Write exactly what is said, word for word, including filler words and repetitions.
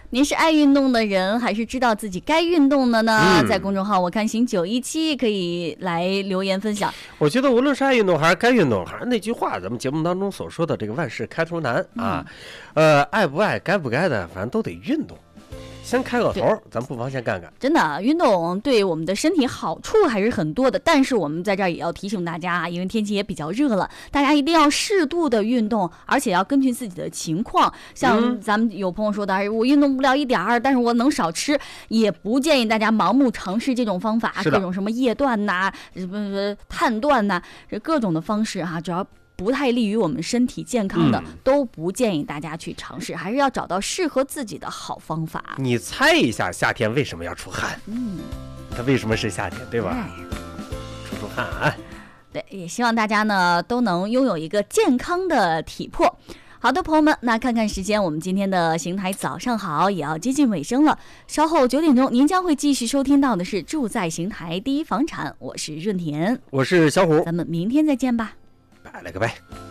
您是爱运动的人，还是知道自己该运动的呢？嗯、在公众号我看行九一七可以来留言分享。 我觉得无论是爱运动还是该运动，还是那句话，咱们节目当中所说的这个万事开头难啊，嗯、呃，爱不爱该不该的，反正都得运动。先开个头，咱不妨先干干。 真的，运动对我们的身体好处还是很多的。但是我们在这儿也要提醒大家，因为天气也比较热了，大家一定要适度的运动，而且要根据自己的情况。像咱们有朋友说的，嗯、我运动不了一点儿，但是我能少吃，也不建议大家盲目尝试这种方法，各种什么夜断呐、什么碳断呐，各种的方式哈、啊，只要不太利于我们身体健康的、嗯、都不建议大家去尝试，还是要找到适合自己的好方法。 你猜一下夏天为什么要出汗？嗯，它为什么是夏天，对吧？出出汗啊！ 对，也希望大家呢都能拥有一个健康的体魄。好的，朋友们，那看看时间，我们今天的邢台早上好也要接近尾声了。稍后九点钟，您将会继续收听到的是住在邢台第一房产，我是润田， 我是小虎， 咱们明天再见吧。 拜了个拜。